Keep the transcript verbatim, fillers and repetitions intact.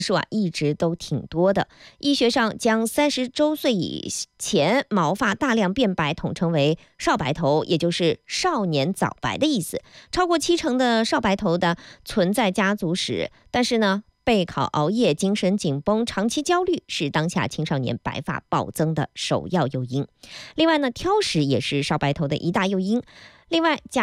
数啊一直都挺多的。医学上将三十周岁以前毛发大量变白统称为少白头，也就是少年早白的意思。超过七成的少白头的存在家族史，但是呢，备考、熬夜、精神紧绷、长期焦虑是当下青少年白发暴增的首要诱因。另外呢，挑食也是少白头的一大诱因。另外，